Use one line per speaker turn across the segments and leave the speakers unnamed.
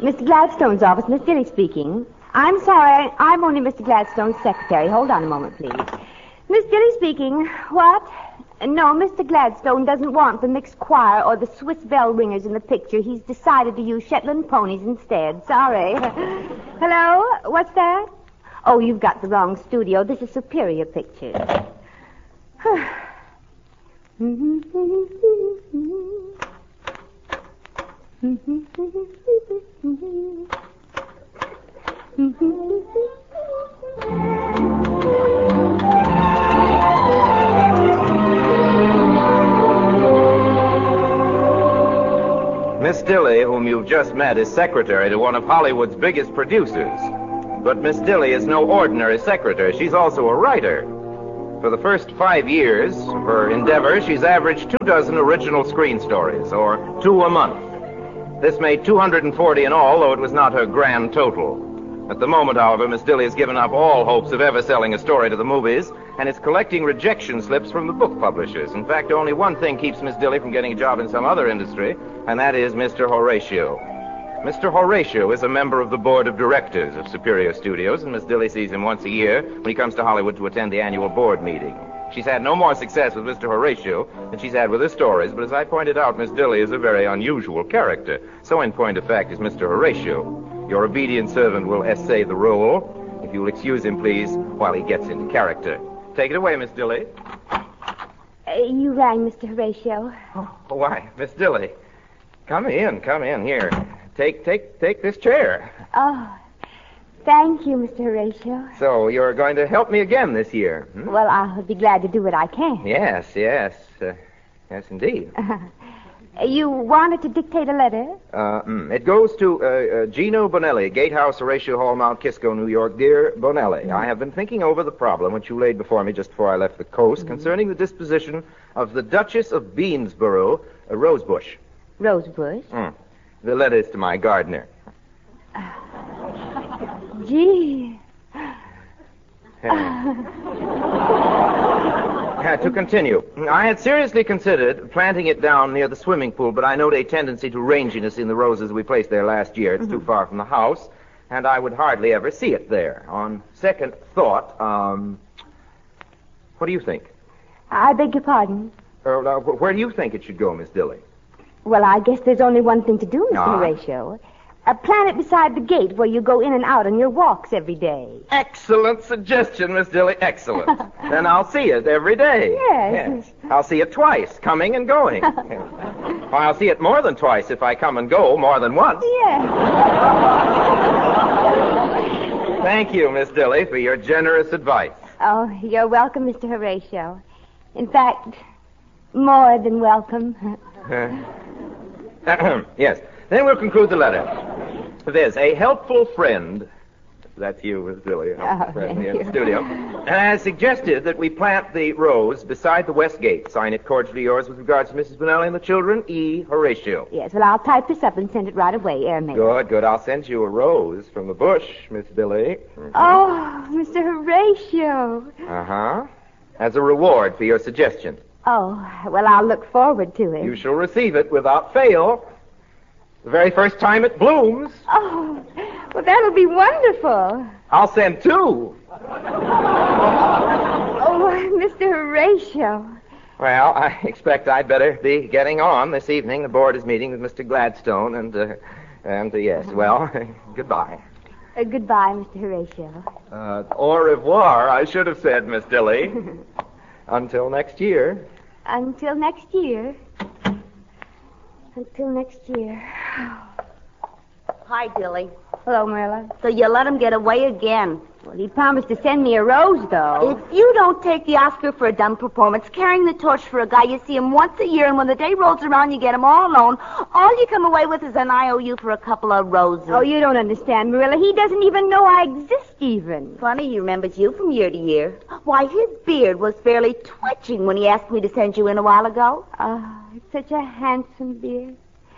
Mr. Gladstone's office. Miss Dilly speaking. I'm sorry, I'm only Mr. Gladstone's secretary. Hold on a moment, please. Miss Dilly speaking. What? No, Mr. Gladstone doesn't want the mixed choir or the Swiss bell ringers in the picture. He's decided to use Shetland ponies instead. Sorry. Hello? What's that? Oh, you've got the wrong studio. This is Superior Pictures.
Miss Dilly, whom you've just met, is secretary to one of Hollywood's biggest producers. But Miss Dilly is no ordinary secretary. She's also a writer. For the first 5 years of her endeavor, she's averaged 24 original screen stories, or 2 a month. This made 240 in all, though it was not her grand total. At the moment, however, Miss Dilly has given up all hopes of ever selling a story to the movies, and is collecting rejection slips from the book publishers. In fact, only one thing keeps Miss Dilly from getting a job in some other industry, and that is Mr. Horatio. Mr. Horatio is a member of the board of directors of Superior Studios, and Miss Dilly sees him once a year when he comes to Hollywood to attend the annual board meeting. She's had no more success with Mr. Horatio than she's had with her stories, but as I pointed out, Miss Dilly is a very unusual character. So in point of fact is Mr. Horatio. Your obedient servant will essay the role. If you'll excuse him, please, while he gets into character. Take it away, Miss Dilly.
You rang, Mr. Horatio.
Oh, why, Miss Dilly. Come in, here. Take this chair.
Oh, thank you, Mr. Horatio.
So you're going to help me again this year? Hmm?
Well, I'll be glad to do what I can.
Yes. Yes, indeed.
You wanted to dictate a letter?
It goes to Gino Bonelli, Gatehouse, Horatio Hall, Mount Kisco, New York. Dear Bonelli, I have been thinking over the problem which you laid before me just before I left the coast concerning the disposition of the Duchess of Beansborough, a rosebush.
Rosebush?
The letter is to my gardener.
Gee.
To continue, I had seriously considered planting it down near the swimming pool, but I note a tendency to ranginess in the roses we placed there last year. It's too far from the house, and I would hardly ever see it there. On second thought, what do you think?
I beg your pardon?
Where do you think it should go, Miss Dilly?
Well, I guess there's only one thing to do, Mr. Horatio. Plant it beside the gate where you go in and out on your walks every day.
Excellent suggestion, Miss Dilly. Excellent. Then I'll see it every day.
Yes.
I'll see it twice, coming and going. Well, I'll see it more than twice if I come and go more than once.
Yes.
Thank you, Miss Dilly, for your generous advice.
Oh, you're welcome, Mr. Horatio. In fact, more than welcome.
Yes. Then we'll conclude the letter. There's a helpful friend. That's you, Miss Dilly, a helpful friend here in the studio. Has suggested that we plant the rose beside the west gate. Sign it cordially yours with regards to Mrs. Bonelli and the children, E. Horatio.
Yes, well, I'll type this up and send it right away, airmail.
Good. I'll send you a rose from the bush, Miss Dilly.
Oh, Mr. Horatio.
Uh-huh. As a reward for your suggestion.
Oh, well, I'll look forward to it.
You shall receive it without fail. The very first time it blooms.
Oh, well, that'll be wonderful.
I'll send 2.
Oh, Mr. Horatio.
Well, I expect I'd better be getting on this evening. The board is meeting with Mr. Gladstone, and yes, well, goodbye.
Goodbye, Mr. Horatio.
Au revoir, I should have said, Miss Dilly. Until next year.
Until next year. Until next year.
Hi, Dilly.
Hello, Marilla.
So you let him get away again.
Well, he promised to send me a rose, though.
If you don't take the Oscar for a dumb performance, carrying the torch for a guy, you see him once a year, and when the day rolls around, you get him all alone. All you come away with is an IOU for a couple of roses.
Oh, you don't understand, Marilla. He doesn't even know I exist, even.
Funny, he remembers you from year to year. Why, his beard was fairly twitching when he asked me to send you in a while ago.
Oh, it's such a handsome beard.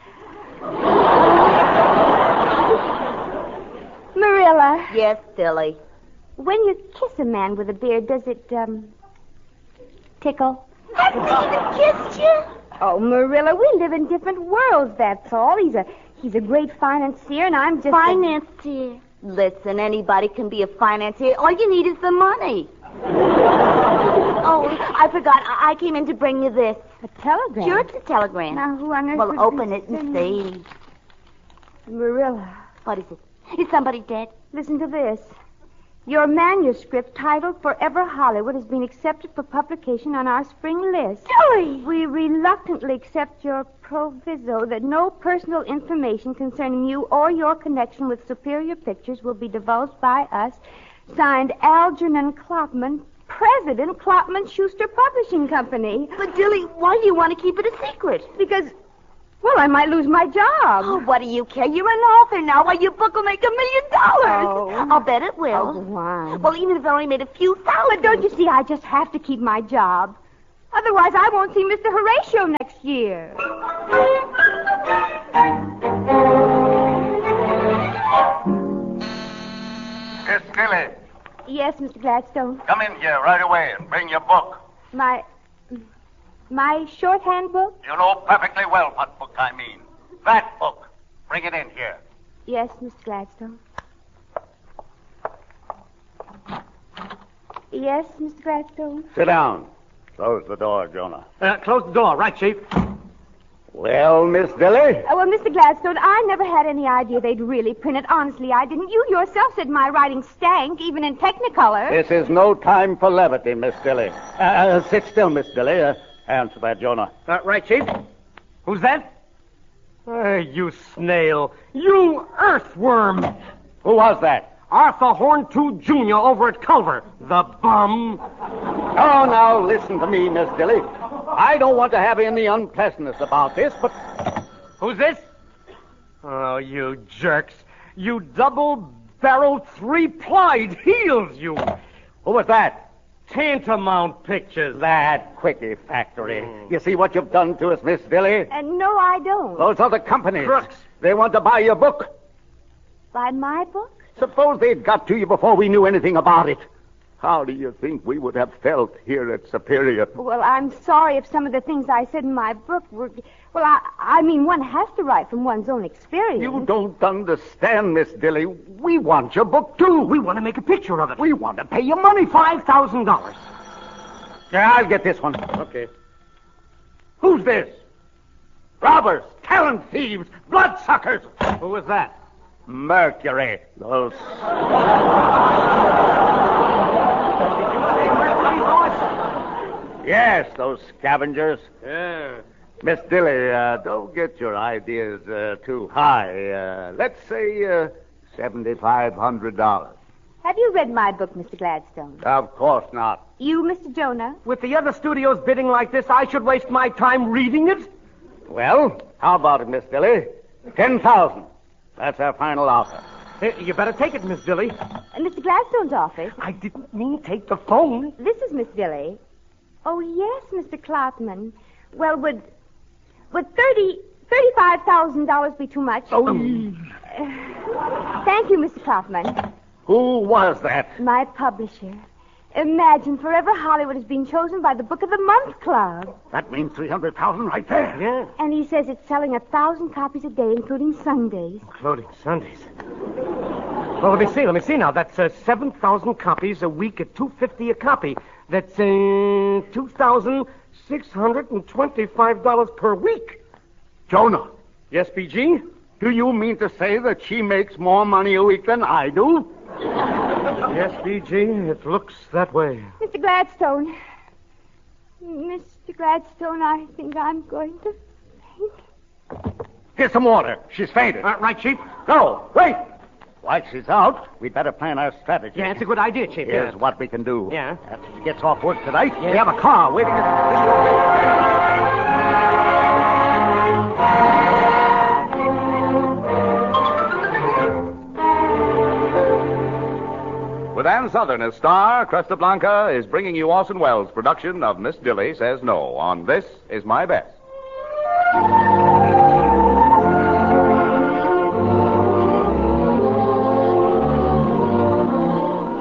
Marilla.
Yes, Dilly.
When you kiss a man with a beard, does it, tickle?
Hasn't he even kissed you?
Oh, Marilla, we live in different worlds, that's all. He's a great financier, and I'm just...
Financier? Listen, anybody can be a financier. All you need is the money. Oh, I forgot. I came in to bring you this.
A telegram?
Sure, it's a telegram.
Now, who on earth
Well,
would
open
be
it and
sending-
see.
Marilla,
What is it? Is somebody dead?
listen to this. Your manuscript titled Forever Hollywood has been accepted for publication on our spring list.
Tilly!
We reluctantly accept your proviso that no personal information concerning you or your connection with Superior Pictures will be divulged by us. Signed, Algernon Klopman, President, Klopman Schuster Publishing Company.
But, Dilly, why do you want to keep it a secret?
Because, well, I might lose my job.
Oh, what do you care? You're an author now. Why, your book will make $1 million.
Oh.
I'll bet it will.
Oh, why?
Well, even if it only made a few thousand.
But don't you see, I just have to keep my job. Otherwise, I won't see Mr. Horatio next year.
Miss Tilly,
Yes, Mr. Gladstone.
come in here right away and bring your book.
My shorthand book?
You know perfectly well what book I mean. That book. Bring it in here.
Yes, Mr. Gladstone. Yes, Mr. Gladstone.
Sit down. Close the door, Jonah.
Close the door, right, Chief?
Well, Miss Dilly?
Well, Mr. Gladstone, I never had any idea they'd really print it. Honestly, I didn't. You yourself said my writing stank, even in Technicolor.
This is no time for levity, Miss Dilly. Sit still, Miss Dilly. Answer that, Jonah.
Right, Chief? Who's that? You snail. You earthworm.
Who was that?
Arthur Horntooth Jr. over at Culver. The bum.
Oh, now, listen to me, Miss Dilly. I don't want to have any unpleasantness about this, but...
Who's this? Oh, you jerks. You double-barreled, three-plied heels, you.
Who was that?
Tantamount Pictures.
That Quickie Factory. You see what you've done to us, Miss Dilly?
No, I don't.
Those other companies.
Crooks.
They want to buy your book.
By my book?
Suppose they'd got to you before we knew anything about it. How do you think we would have felt here at Superior?
Well, I'm sorry if some of the things I said in my book were... Well, I mean, one has to write from one's own experience.
You don't understand, Miss Dilly. We want your book, too.
We want to make a picture of it.
We want to pay you money for it.
$5,000.
Yeah, I'll get this one. Okay. Who's this? Robbers, talent thieves, bloodsuckers.
Who was that?
Mercury. Those... Yes, those scavengers.
Yeah.
Miss Dilly, don't get your ideas too high. Let's say $7,500.
Have you read my book, Mr. Gladstone?
Of course not.
You, Mr. Jonah?
With the other studios bidding like this, I should waste my time reading it?
Well, how about it, Miss Dilly? 10,000. That's our final offer.
You better take it, Miss Dilly.
Mr. Gladstone's office.
I didn't mean take the phone.
This is Miss Dilly. Oh, yes, Mr. Klopman. Well, would $35,000 be too much?
Oh.
Thank you, Mr. Klopman.
Who was that?
My publisher. Imagine Forever Hollywood has been chosen by the Book of the Month Club.
That means 300,000 right there.
Yeah.
And he says it's selling 1,000 copies a day, including Sundays.
Including Sundays. Well, let me see now. That's 7,000 copies a week at $2.50 a copy. That's $2,625 per week.
Jonah,
Yes, BG?
do you mean to say that she makes more money a week than I do?
Yes, BG. It looks that way.
Mr. Gladstone. Mr. Gladstone, I think I'm going to faint.
Get some water. She's fainted.
Right, Chief?
No, wait. While she's out, we'd better plan our strategy.
Yeah, it's a good idea, Chief.
Here's what we can do.
Yeah.
After she gets off work tonight,
Yeah.
we have a car waiting at
With Ann Sothern as star, Cresta Blanca is bringing you Orson Welles' production of Miss Dilly Says No on This Is My Best.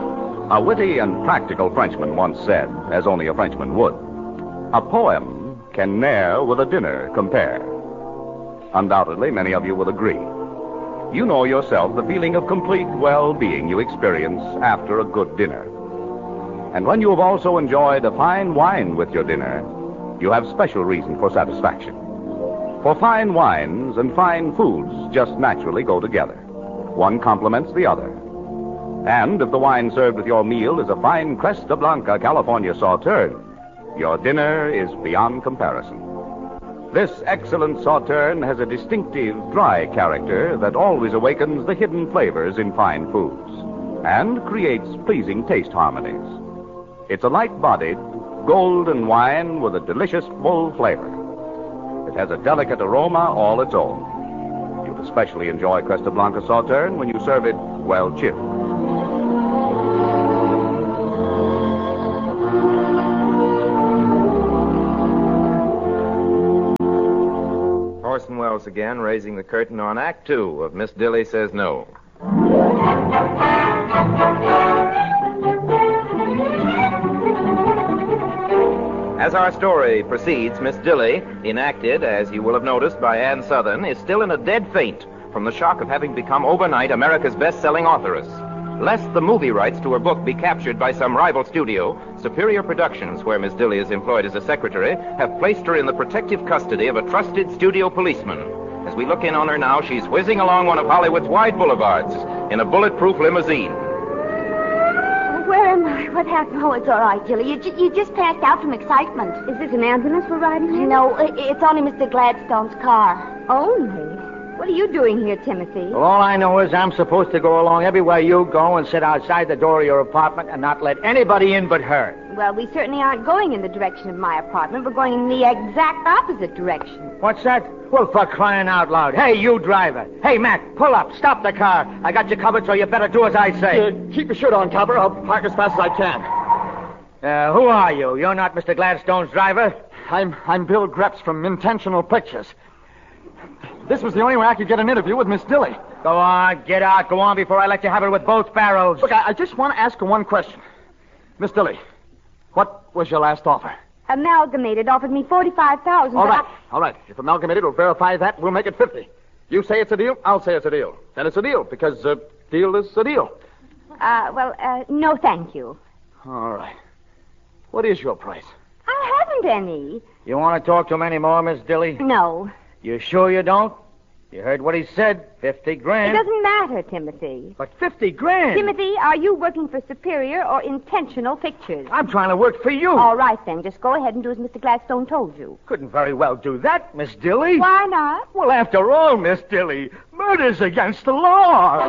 A witty and practical Frenchman once said, as only a Frenchman would, a poem
can ne'er with a dinner compare. Undoubtedly, many of you will agree. You know yourself the feeling of complete well-being you experience after a good dinner. And when you have also enjoyed a fine wine with your dinner, you have special reason for satisfaction. For fine wines and fine foods just naturally go together. One complements the other. And if the wine served with your meal is a fine Cresta Blanca California Sauterne, your dinner is beyond comparison. This excellent Sauterne has a distinctive dry character that always awakens the hidden flavors in fine foods and creates pleasing taste harmonies. It's a light-bodied, golden wine with a delicious full flavor. It has a delicate aroma all its own. You'll especially enjoy Cresta Blanca Sauterne when you serve it well chilled.
Orson Welles again, raising the curtain on Act Two of Miss Dilly Says No. As our story proceeds, Miss Dilly, enacted, as you will have noticed, by Ann Sothern, is still in a dead faint from the shock of having become overnight America's best-selling authoress. Lest the movie rights to her book be captured by some rival studio, Superior Productions, where Miss Dilly is employed as a secretary, have placed her in the protective custody of a trusted studio policeman. As we look in on her now, she's whizzing along one of Hollywood's wide boulevards in a bulletproof limousine.
Where am I? What happened? Oh, it's all right, Dilly. You just passed out from excitement.
Is this an ambulance we're riding in?
No, it's only Mr. Gladstone's car.
Only? What are you doing here, Timothy?
Well, all I know is I'm supposed to go along everywhere you go and sit outside the door of your apartment and not let anybody in but her.
Well, we certainly aren't going in the direction of my apartment. We're going in the exact opposite direction.
What's that? Well, for crying out loud. Hey, you driver. Hey, Mac, pull up. Stop the car. I got you covered, so you better do as I say.
Keep your shirt on, Topper. I'll park as fast as I can.
Who are you? You're not Mr. Gladstone's driver?
I'm Bill Greps from Intentional Pictures. This was the only way I could get an interview with Miss Dilly.
Go on, get out. Go on before I let you have it with both barrels.
Look, I just want to ask her one question. Miss Dilly, what was your last offer?
Amalgamated offered me $45,000.
All right. If Amalgamated will verify that, we'll make it 50. You say it's a deal, I'll say it's a deal. Then it's a deal, because a deal is a deal.
No, thank you.
All right. What is your price?
I haven't any.
You want to talk to him anymore, Miss Dilly?
No.
You sure you don't? You heard what he said. 50 grand.
It doesn't matter, Timothy.
But 50 grand?
Timothy, are you working for Superior or Intentional Pictures?
I'm trying to work for you.
All right, then. Just go ahead and do as Mr. Gladstone told you.
Couldn't very well do that, Miss Dilly.
Why not?
Well, after all, Miss Dilly, murder's against the law.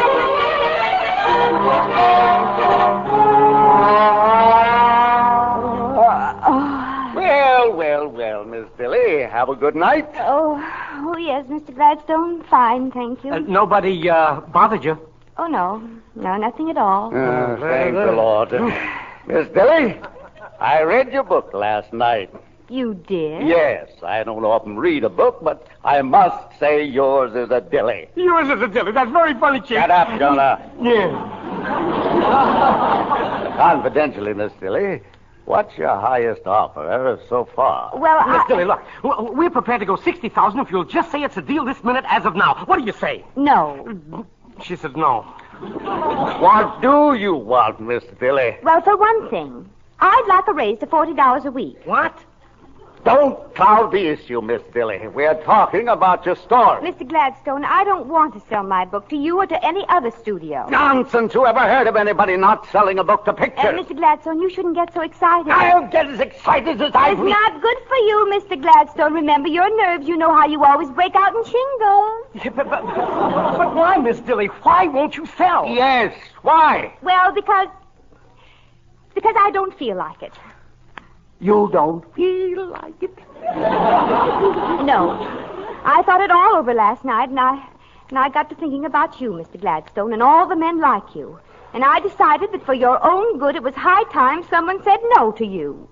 Well, Miss Dilly, have a good night.
Oh, yes, Mr. Gladstone. Fine, thank you.
Nobody bothered you?
Oh, no. No, nothing at all.
Thank the Lord. Miss Dilly, I read your book last night.
You did?
Yes, I don't often read a book, but I must say yours is a dilly.
Yours is a dilly. That's very funny, Chief.
Shut up, Jonah.
Yeah.
Confidentially, Miss Dilly, what's your highest offer so far?
Well,
Miss Dilly, look, we're prepared to go $60,000 if you'll just say it's a deal this minute as of now. What do you say?
No.
She says no.
What do you want, Miss Dilly?
Well, for one thing, I'd like a raise to $40 a week.
What?
Don't cloud the issue, Miss Dilly. We're talking about your story.
Mr. Gladstone, I don't want to sell my book to you or to any other studio.
Nonsense. Who ever heard of anybody not selling a book to pictures?
Mr. Gladstone, you shouldn't get so excited.
I'll get as excited as I
It's not good for you, Mr. Gladstone. Remember your nerves. You know how you always break out in shingles.
But why, Miss Dilly? Why won't you sell?
Yes. Why?
Well, because I don't feel like it.
You don't feel like it?
No. I thought it all over last night, and I got to thinking about you, Mr. Gladstone, and all the men like you. And I decided that for your own good, it was high time someone said no to you.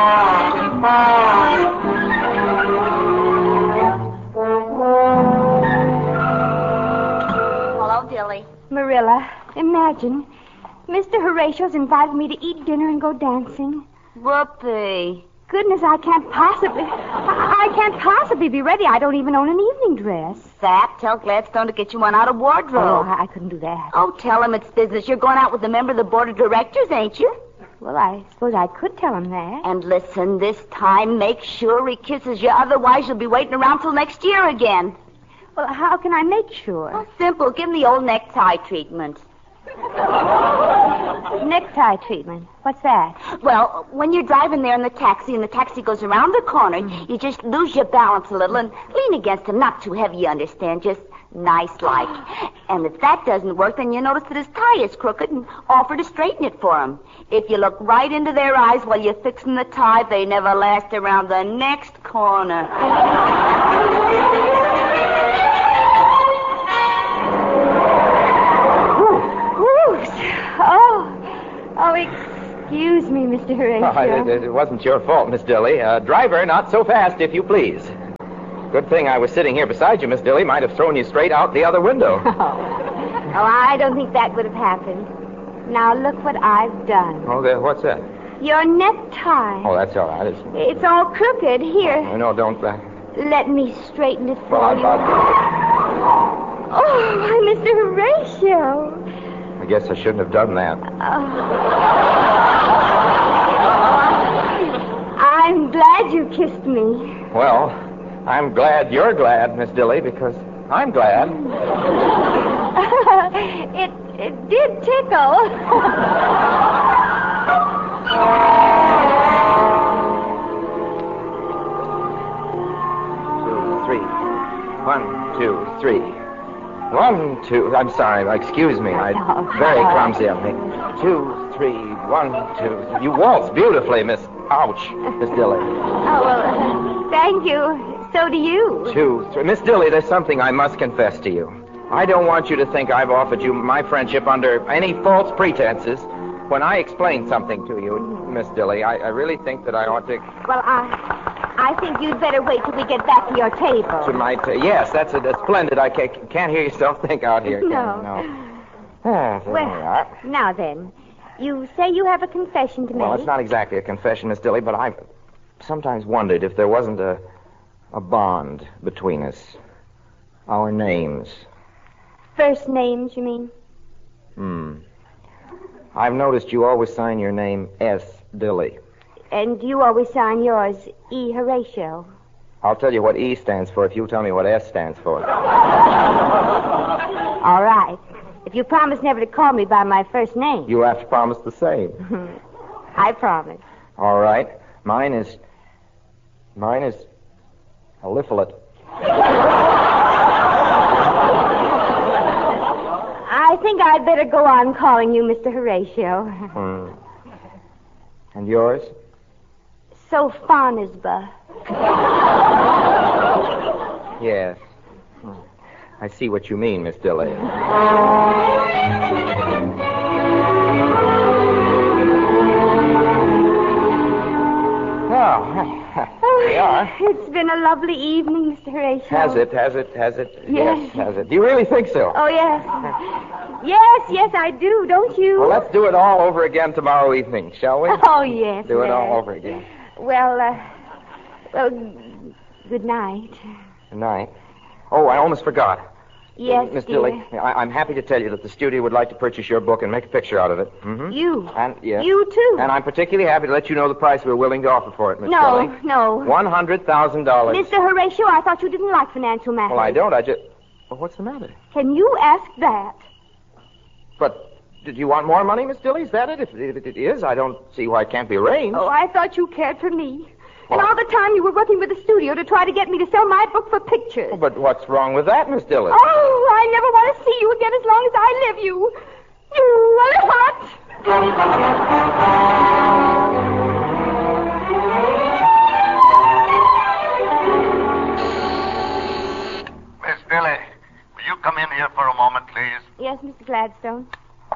Hello, Dilly.
Marilla, imagine. Mr. Horatio's invited me to eat dinner and go dancing.
Whoopee.
goodness, I can't possibly be ready. I don't even own an evening dress.
Sap, tell Gladstone to get you one out of wardrobe.
Oh, I couldn't do that.
Oh, tell him it's business. You're going out with a member of the board of directors, ain't you?
Well, I suppose I could tell him that.
And listen, this time make sure he kisses you. Otherwise, you'll be waiting around till next year again.
Well, how can I make sure?
Oh, simple. Give him the old necktie treatment.
Necktie treatment? What's that?
Well, when you're driving there in the taxi and the taxi goes around the corner, you just lose your balance a little and lean against him. Not too heavy, you understand, just nice-like. And if that doesn't work, then you notice that his tie is crooked and offer to straighten it for him. If you look right into their eyes while you're fixing the tie, they never last around the next corner.
Oh, excuse me, Mr. Horatio.
It wasn't your fault, Miss Dilly. Driver, not so fast, if you please. Good thing I was sitting here beside you, Miss Dilly. Might have thrown you straight out the other window.
Oh, I don't think that would have happened. Now, look what I've done.
Oh, what's that?
Your necktie.
Oh, that's all right.
It's all crooked. Here.
No, don't.
Let me straighten it for
Well,
you. Oh, why, Mr. Horatio.
I guess I shouldn't have done that.
I'm glad you kissed me.
Well, I'm glad you're glad, Miss Dilly, because I'm glad.
It did tickle.
2, 3. 1, 2, 3. 1, 2. I'm sorry. Excuse me. I'm very clumsy of me. 2, 3. 1, 2. You waltz beautifully, Miss. Ouch, Miss Dilly.
Oh, well, thank you. So do you.
2, 3. Miss Dilly, there's something I must confess to you. I don't want you to think I've offered you my friendship under any false pretenses. When I explained something to you, Miss Dilly, I really think that I ought to...
Well, I think you'd better wait till we get back to your table.
To my yes, that's splendid. I can't hear yourself think out here.
No.
There we
Well,
are.
now then, you say you have a confession to make.
Well, it's not exactly a confession, Miss Dilly, but I've sometimes wondered if there wasn't a bond between us. Our names.
First names, you mean?
I've noticed you always sign your name S. Dilly.
And you always sign yours E. Horatio.
I'll tell you what E stands for if you tell me what S stands for.
All right. If you promise never to call me by my first name.
You have to promise the same.
I promise.
All right. Mine is Eliphalet.
I think I'd better go on calling you Mr. Horatio.
And yours?
Sophonisba.
Yes. I see what you mean, Miss Dilly. We are.
It's been a lovely evening, Mr. Horatio.
Has it?
Yes.
Has it? Do you really think so?
Oh, yes. Yes, I do, don't you?
Well, let's do it all over again tomorrow evening, shall we?
Oh, yes.
Do it
yes.
all over again.
Well, good night.
Good night. Oh, I almost forgot.
Yes,
Miss
dear.
Dilly, I'm happy to tell you that the studio would like to purchase your book and make a picture out of it. Mm-hmm.
You?
And yes.
You, too?
And I'm particularly happy to let you know the price we're willing to offer for it, Miss Dilly.
No.
$100,000.
Mr. Horatio, I thought you didn't like financial matters.
Well, I don't. Well, what's the matter?
Can you ask that?
But did you want more money, Miss Dilly? Is that it? If it is, I don't see why it can't be arranged.
Oh, I thought you cared for me. And all the time you were working with the studio to try to get me to sell my book for pictures.
Oh, but what's wrong with that, Miss Dilly?
Oh, I never want to see you again as long as I live, you elephant.
Miss Dilly, will you come in here for a moment, please?
Yes, Mr. Gladstone.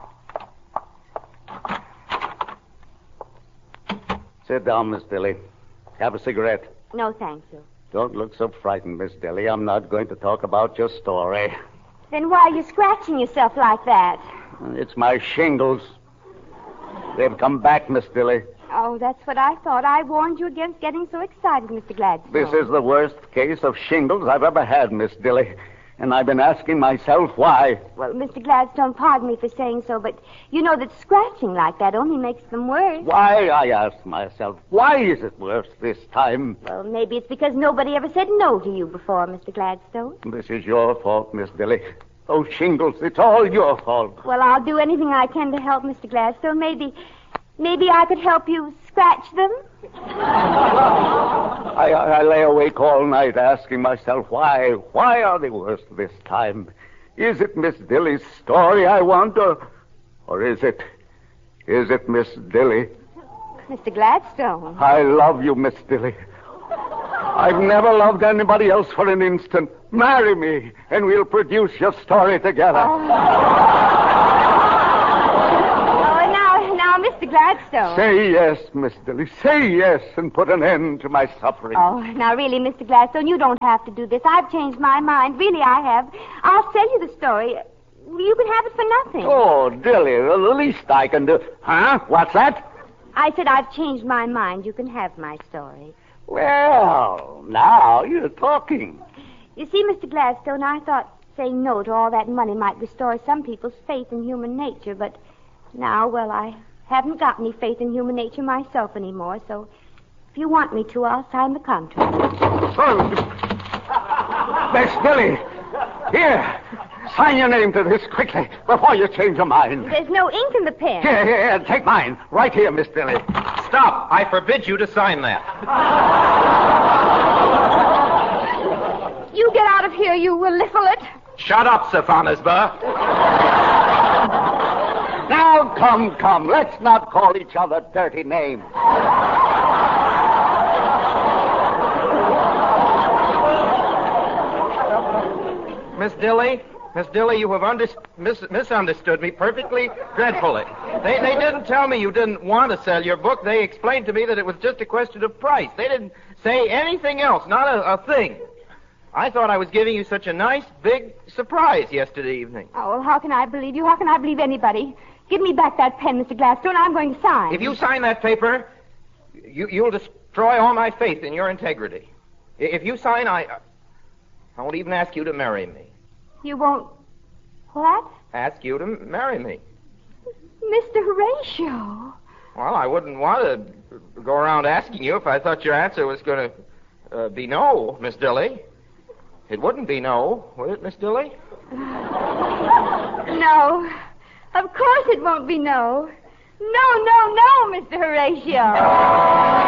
Sit down, Miss Dilly. Have a cigarette.
No, thank you.
Don't look so frightened, Miss Dilly. I'm not going to talk about your story.
Then why are you scratching yourself like that?
It's my shingles. They've come back, Miss Dilly.
Oh, that's what I thought. I warned you against getting so excited, Mr. Gladstone.
This is the worst case of shingles I've ever had, Miss Dilly. And I've been asking myself why.
Well, Mr. Gladstone, pardon me for saying so, but you know that scratching like that only makes them worse.
Why, I ask myself, why is it worse this time?
Well, maybe it's because nobody ever said no to you before, Mr. Gladstone.
This is your fault, Miss Dilly. Those shingles, it's all your fault.
Well, I'll do anything I can to help Mr. Gladstone. Maybe I could help you scratch them.
I lay awake all night asking myself why. Why are they worse this time? Is it Miss Dilly's story I want, or is it Miss Dilly?
Mr. Gladstone.
I love you, Miss Dilly. I've never loved anybody else for an instant. Marry me, and we'll produce your story together.
Now, Mr. Gladstone.
Say yes, Miss Dilly. Say yes, and put an end to my suffering.
Oh, now really, Mr. Gladstone, you don't have to do this. I've changed my mind. Really, I have. I'll sell you the story. You can have it for nothing.
Oh, Dilly, the least I can do. Huh? What's that?
I said I've changed my mind. You can have my story.
Well, now you're talking.
You see, Mr. Gladstone, I thought saying no to all that money might restore some people's faith in human nature, but now, well, I haven't got any faith in human nature myself anymore, so if you want me to, I'll sign the contract.
Miss Dilly, here, sign your name to this quickly before you change your mind.
There's no ink in the pen.
Here, take mine. Right here, Miss Dilly.
Stop! I forbid you to sign that.
You get out of here, you willifulate.
Shut up, Sophonisba.
Now, come. Let's not call each other dirty names.
Miss Dilly, you have misunderstood me perfectly dreadfully. They didn't tell me you didn't want to sell your book. They explained to me that it was just a question of price. They didn't say anything else, not a thing. I thought I was giving you such a nice, big surprise yesterday evening.
Oh, well, how can I believe you? How can I believe anybody? Give me back that pen, Mr. Gladstone. I'm going to sign.
If you sign that paper, you'll destroy all my faith in your integrity. If you sign, I won't even ask you to marry me.
You won't... What?
Ask you to marry me.
Mr. Horatio.
Well, I wouldn't want to go around asking you if I thought your answer was going to be no, Miss Dilly. It wouldn't be no, would it, Miss Dilly?
No. Of course it won't be no. No, Mr. Horatio.